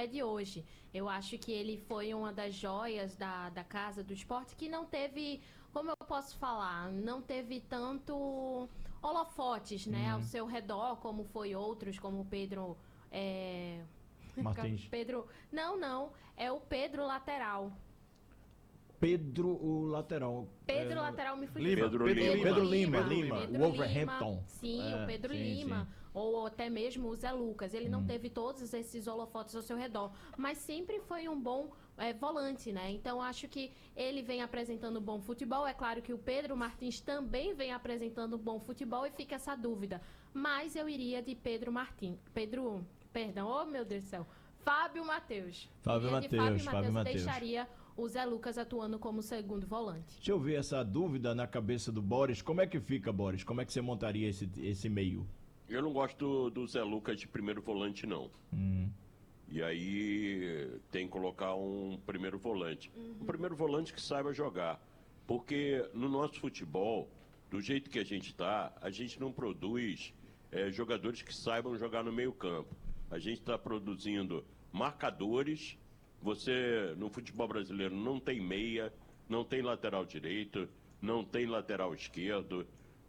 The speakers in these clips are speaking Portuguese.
é de hoje. Eu acho que ele foi uma das joias da Casa do Esporte que não teve, como eu posso falar, não teve tanto holofotes, né, ao seu redor, como foi outros, como o Pedro... Martins. Pedro... Não, é o Pedro lateral. Pedro, o lateral. Pedro lateral me fugiu. Pedro Lima. Pedro Lima. Pedro Wolverhampton. Lima, sim, o Pedro sim, Lima. sim. Ou até mesmo o Zé Lucas. Ele não teve todos esses holofotes ao seu redor. Mas sempre foi um bom volante, né? Então acho que ele vem apresentando bom futebol. É claro que o Pedro Martins também vem apresentando bom futebol e fica essa dúvida. Mas eu iria de Pedro Martins. Perdão, oh meu Deus do céu. Fábio Matheus. Fábio Matheus. Deixaria o Zé Lucas atuando como segundo volante. Deixa eu ver essa dúvida na cabeça do Boris. Como é que fica, Boris? Como é que você montaria esse meio? Eu não gosto do Zé Lucas de primeiro volante, não. E aí tem que colocar um primeiro volante. Um primeiro volante que saiba jogar. Porque no nosso futebol, do jeito que a gente não produz jogadores que saibam jogar no meio campo. A gente está produzindo marcadores. Você, no futebol brasileiro, não tem meia, não tem lateral direito, não tem lateral esquerdo.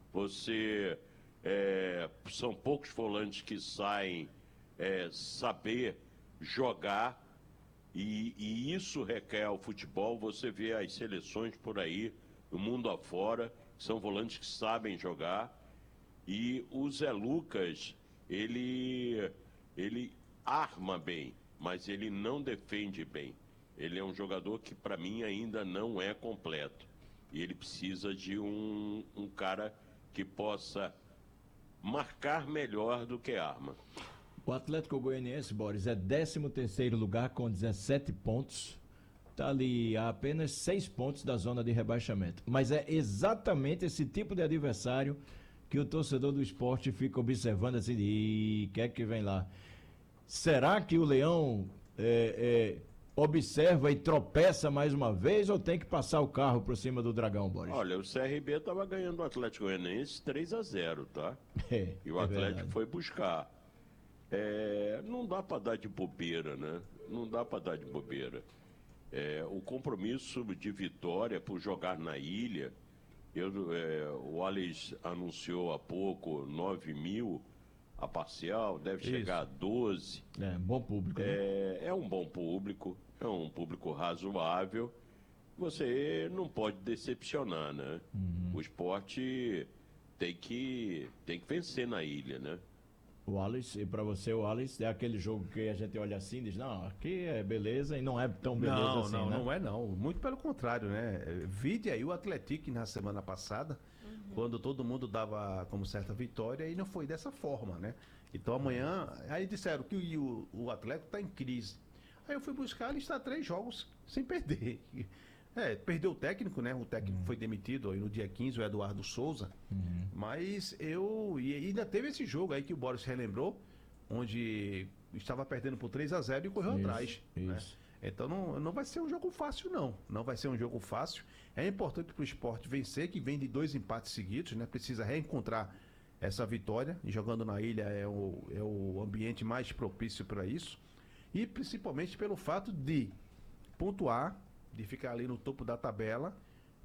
São poucos volantes que saem saber jogar. E isso requer ao futebol. Você vê as seleções por aí, no mundo afora, são volantes que sabem jogar. E o Zé Lucas, ele arma bem, mas ele não defende bem. Ele é um jogador que, para mim, ainda não é completo. E ele precisa de um cara que possa marcar melhor do que arma. O Atlético Goianiense, Boris, é 13º lugar com 17 pontos. Está ali a apenas 6 pontos da zona de rebaixamento. Mas é exatamente esse tipo de adversário que o torcedor do esporte fica observando assim, e quer que vem lá. Será que o Leão observa e tropeça mais uma vez ou tem que passar o carro por cima do Dragão, Boris? Olha, o CRB estava ganhando o Atlético Goianiense 3-0, tá? E o Atlético verdade. foi buscar. Não dá para dar de bobeira, né? Não dá para dar de bobeira. O compromisso de vitória por jogar na ilha, o Alex anunciou há pouco 9 mil a parcial, deve chegar a 12. Bom público. Né? É um bom público, é um público razoável. Você não pode decepcionar, né? O esporte tem que vencer na ilha, né? O Alex, e pra você o Alex é aquele jogo que a gente olha assim e diz, não, aqui é beleza e não é tão beleza assim, né? Não é não, muito pelo contrário, né? Vide aí o Atlético na semana passada, quando todo mundo dava como certa vitória e não foi dessa forma, né? Então amanhã, aí disseram que o Atlético tá em crise. Aí eu fui buscar, ele está 3 jogos sem perder. Perdeu o técnico, né? O técnico foi demitido aí no dia 15, o Eduardo Souza. Mas e ainda teve esse jogo aí que o Boris relembrou, onde estava perdendo por 3-0 e correu atrás. Né? Então não vai ser um jogo fácil, não. Não vai ser um jogo fácil. É importante para o esporte vencer, que vem de 2 empates seguidos, né? Precisa reencontrar essa vitória. E jogando na ilha é o ambiente mais propício para isso. E principalmente pelo fato de pontuar, de ficar ali no topo da tabela,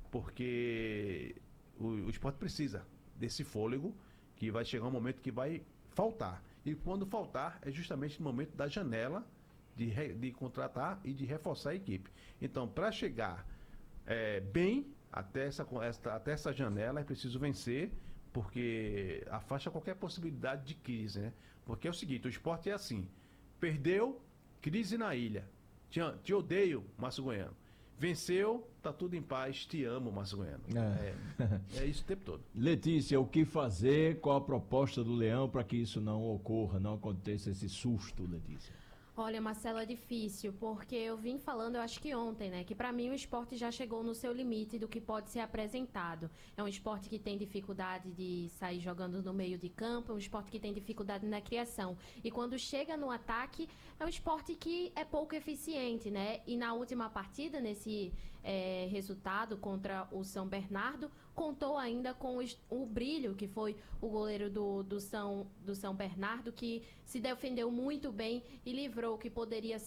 porque o esporte precisa desse fôlego, que vai chegar um momento que vai faltar. E quando faltar, é justamente no momento da janela de contratar e de reforçar a equipe. Então, para chegar bem até essa janela, é preciso vencer, porque afasta qualquer possibilidade de crise, né? Porque é o seguinte, o esporte é assim, perdeu, crise na ilha. Te odeio, Márcio Goiano. Venceu, tá tudo em paz, te amo, Márcio Goiano. É isso o tempo todo. Letícia, o que fazer? Qual a proposta do Leão para que isso não ocorra, não aconteça esse susto, Letícia? Olha, Marcelo, é difícil, porque eu vim falando, eu acho que ontem, né, que pra mim o esporte já chegou no seu limite do que pode ser apresentado. É um esporte que tem dificuldade de sair jogando no meio de campo, é um esporte que tem dificuldade na criação. E quando chega no ataque, é um esporte que é pouco eficiente, né? E na última partida, nesse resultado contra o São Bernardo, contou ainda com o Brilho, que foi o goleiro do São Bernardo, que se defendeu muito bem e livrou que poderia